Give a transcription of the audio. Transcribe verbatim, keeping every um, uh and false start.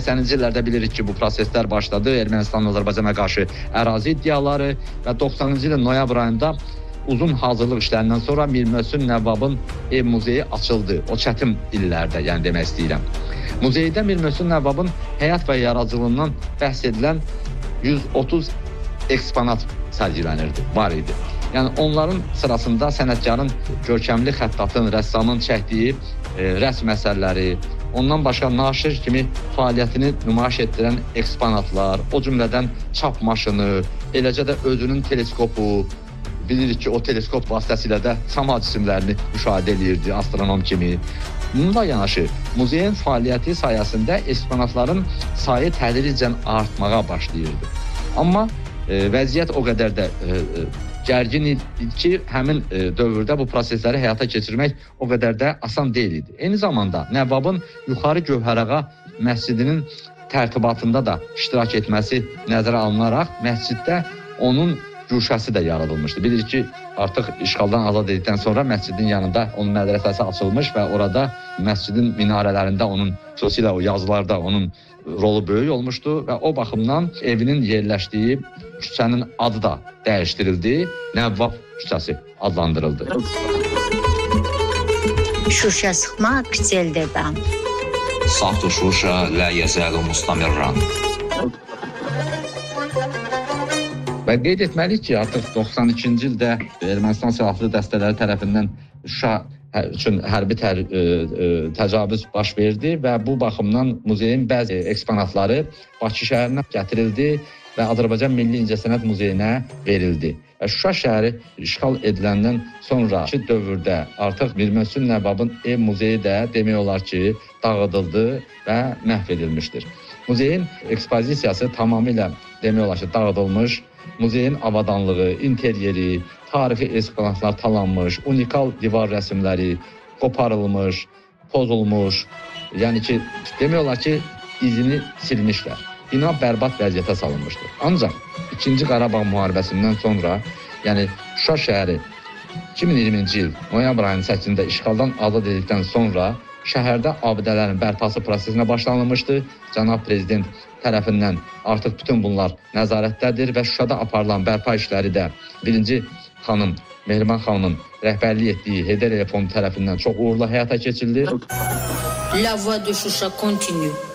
səksəninci illərdə bilirik ki, bu proseslər başladı. Ermənistanın Azərbaycana qarşı ərazi iddiaları və doxsanıncı ilin noyabr ayında uzun hazırlıq işlərindən sonra Mir Mövsüm Nəvvabın ev muzeyi açıldı. O çətin illərdə, yəni demək istəyirəm. Muzeydə Mir Mövsüm Nəvvabın həyat və yaradıcılığından bəhs edilən yüz otuz eksponat sərgilənirdi, var idi. Yəni onların sırasında sənətkarın görkəmli xəttatın, rəssamın çəkdiyi e, rəsm əsərləri, ondan başqa naşir kimi fəaliyyətini nümayiş etdirən eksponatlar, o cümlədən çap maşını, eləcə də özünün teleskopu, bilirik ki, o teleskop vasitəsilə də səma cisimlərini müşahidə edirdi, astronom kimi. Bununla yanaşı, muzeyin fəaliyyəti sayəsində eksponatların sayı tədricən artmağa başlayırdı. Amma e, vəziyyət o qədər də e, gərgin idi ki, həmin e, dövrdə bu prosesləri həyata keçirmək o qədər də asan deyil idi. Eyni zamanda Nəvvabın Yuxarı Gövhərağa məscidinin tərtibatında da iştirak etməsi nəzərə alınaraq, məsciddə onun güşəsi də yaradılmışdı. Bilirik ki, artıq işğaldan azad edildikdən sonra məscidin yanında onun mədrəsəsi açılmış və orada məscidin minarələrində onun, xüsusilə o yazılarda onun rolu böyük olmuşdu və o baxımdan evinin yerləşdiyi küçənin adı da dəyişdirildi, Nəvvab küçəsi adlandırıldı. Şuşa sıxma küçəldədən. Saxtu Şuşa la yazalu mustamirran. Və qeyd etməliyik ki, artıq doxsan ikinci ildə Ermənistan silahlı dəstələri tərəfindən Şuşa üçün hərbi tər, ə, ə, təcavüz baş verdi və bu baxımdan muzeyin bəzi eksponatları Bakı şəhərinə gətirildi və Azərbaycan Milli İncəsənət Muzeyinə verildi. Və Şuşa şəhəri işğal ediləndən sonraki dövrdə artıq Mir Mövsüm Nəvvabın ev muzeyi də demək olar ki, dağıdıldı və məhv edilmişdir. Muzeyin ekspozisiyası tamamilə demək olar ki, dağıdılmış. Muzeyin avadanlığı, interyeri, tarixi eksponatlar talanmış, unikal divar rəsmləri qoparılmış, pozulmuş. Yəni ki, demək olar ki, izini silmişlər. Bina bərbad vəziyyətə salınmışdır. Ancaq ikinci Qarabağ müharibəsindən sonra, yəni Şuşa şəhəri iki min iyirminci il noyabr ayının səkkizində işğaldan azad edildikdən sonra şəhərdə abidələrin bərpası prosesinə başlanılmışdı. Cənab Prezident tərəfindən artıq bütün bunlar nəzarətdədir və Şuşada aparılan bərpa işləri də birinci xanım Mehriban xanımın rəhbərlik etdiyi Heydər Əliyev Fondu tərəfindən çox uğurlu həyata keçirilir. La voix de Şuşa continue.